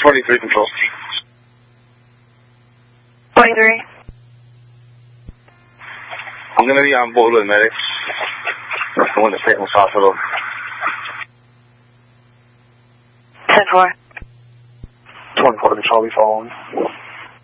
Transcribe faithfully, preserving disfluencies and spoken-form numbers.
twenty-three control. twenty-three. I'm going to be on board with medics. I'm going to Saint Louis Hospital. ten four. twenty-four to Charlie following.